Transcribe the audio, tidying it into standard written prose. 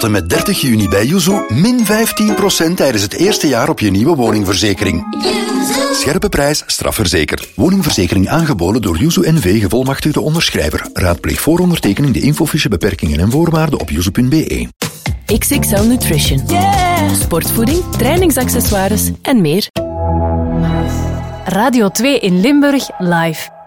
Tot en met 30 juni bij Yuzu min 15% tijdens het eerste jaar op je nieuwe woningverzekering. Scherpe prijs, strafverzekerd. Woningverzekering aangeboden door Yuzu NV, gevolmachtigde onderschrijver. Raadpleeg voor ondertekening de infofiche, beperkingen en voorwaarden op yuzu.be. XXL Nutrition. Sportvoeding, trainingsaccessoires en meer. Radio 2 in Limburg live.